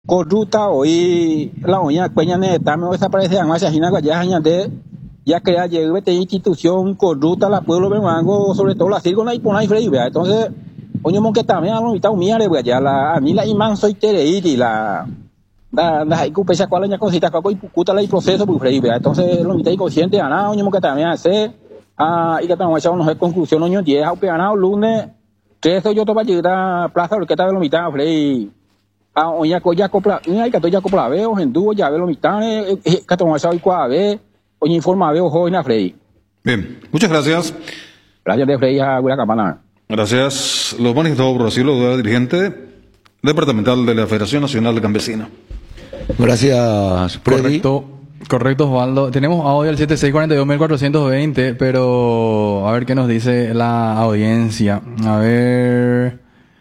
Corruta hoy la oña cueña neta me desaparece a más ajina guayas de ya que ya llegó esta institución corrupta la pueblo vengo sobre todo la circula y por ahí frei vea entonces oño mon que también a lo mitad mía de ya la a mí la imán soy tereiri la hay que pensar cuál es la cosita que voy puta la proceso por frei vea entonces lo mitad consciente a nada oño mon que también hace y que estamos echando una conclusión oño 10 a peanao lunes que eso yo topa llegar plaza porque está de lo mitad frei oña ya copla hay que ya copla veo en dúo ya ve lo mitad que estamos echando y cuá ve oye, informa veo joven a Frey. Bien, muchas gracias. Gracias de Frey a Guira Campana. Gracias. Los manifestados por Brasil, dirigente departamental de la Federación Nacional de Campesinos. Gracias, Freddy. Correcto, Osvaldo. Tenemos audio al 7642.420, pero a ver qué nos dice la audiencia. A ver,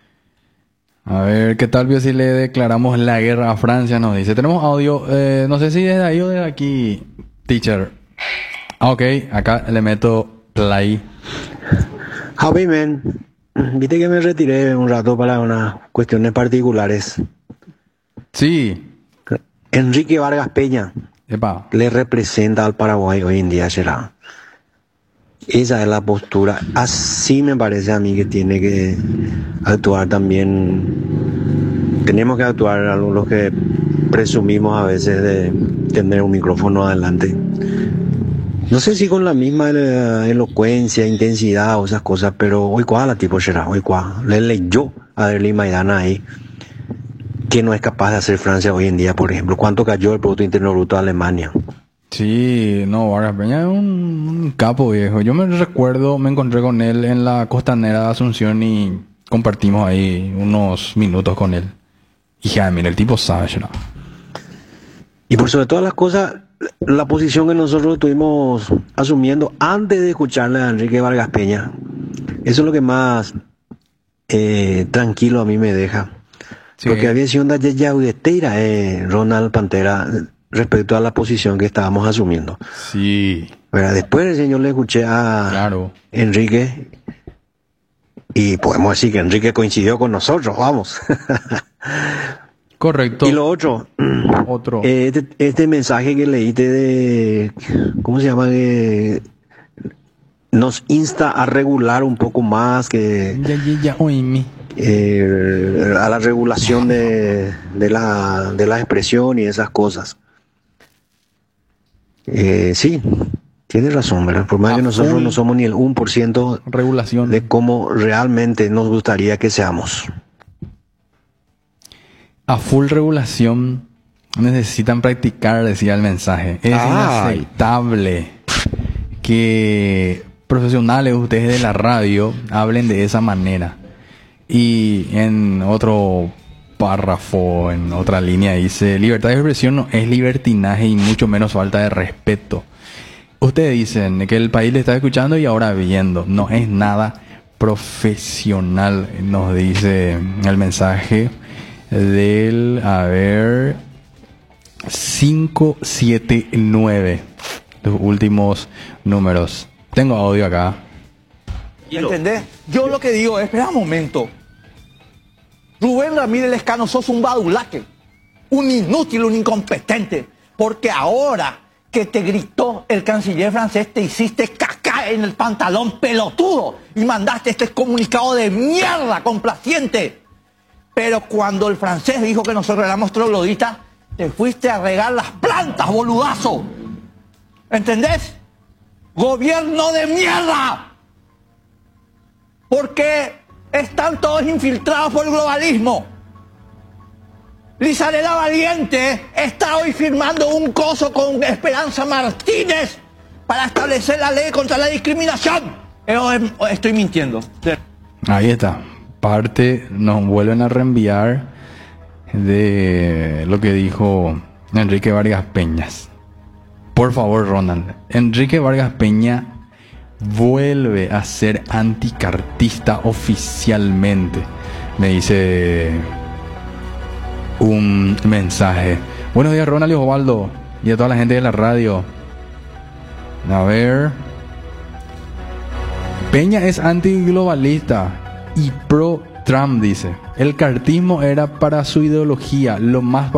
¿qué tal vio si le declaramos la guerra a Francia? Nos dice. Tenemos audio, no sé si desde ahí o desde aquí. Teacher. Ok, acá le meto play. Javi, men. Viste que me retiré un rato para unas cuestiones particulares. Sí. Enrique Vargas Peña. Epa. Le representa al Paraguay hoy en día, será. Esa es la postura. Así me parece a mí que tiene que actuar también. Tenemos que actuar los que presumimos a veces de tener un micrófono adelante. No sé si con la misma elocuencia, intensidad o esas cosas, pero hoy cuá la tipo será, hoy cuá. Le leyó a Derli Maidana ahí que no es capaz de hacer Francia hoy en día, por ejemplo. ¿Cuánto cayó el Producto Interno Bruto de Alemania? Sí, no, Vargas Peña es un capo viejo. Yo me recuerdo, me encontré con él en la costanera de Asunción y compartimos ahí unos minutos con él. Y ya, mira, el tipo sabe, ¿no? Y por sobre todas las cosas, la posición que nosotros estuvimos asumiendo antes de escucharle a Enrique Vargas Peña, eso es lo que más tranquilo a mí me deja. Sí. Porque había sido una yaudeteira, Ronald Pantera, respecto a la posición que estábamos asumiendo. Sí. Pero después del señor le escuché a Enrique, y podemos decir que Enrique coincidió con nosotros, vamos. Correcto. Y lo otro. Este mensaje que leíste de, ¿cómo se llama? Nos insta a regular un poco más que a la regulación de la expresión y esas cosas. Sí, tienes razón, ¿verdad? Por más que nosotros no somos ni el 1% regulación de cómo realmente nos gustaría que seamos. A full regulación necesitan practicar, decía el mensaje. Es inaceptable que profesionales, ustedes de la radio, hablen de esa manera. Y en otro párrafo, en otra línea, dice: libertad de expresión no es libertinaje y mucho menos falta de respeto. Ustedes dicen que el país le está escuchando y ahora viendo. No es nada profesional, nos dice el mensaje del, 579, los últimos números. Tengo audio acá. ¿Entendés? Yo lo que digo es, espera un momento. Rubén Ramírez Lescano, sos un badulaque, un inútil, un incompetente, porque ahora que te gritó el canciller francés te hiciste caca en el pantalón, pelotudo, y mandaste este comunicado de mierda complaciente. Pero cuando el francés dijo que nosotros éramos trogloditas, te fuiste a regar las plantas, boludazo. ¿Entendés? Gobierno de mierda. Porque están todos infiltrados por el globalismo. Lizarela Valiente está hoy firmando un coso con Esperanza Martínez para establecer la ley contra la discriminación. Estoy mintiendo. Ahí está. Parte nos vuelven a reenviar de lo que dijo Enrique Vargas Peñas. Por favor, Ronald. Enrique Vargas Peña vuelve a ser anticartista oficialmente, me dice un mensaje. Buenos días, Ronald y Osvaldo, y a toda la gente de la radio. A ver. Peña es antiglobalista y pro Trump dice, el cartismo era para su ideología, lo más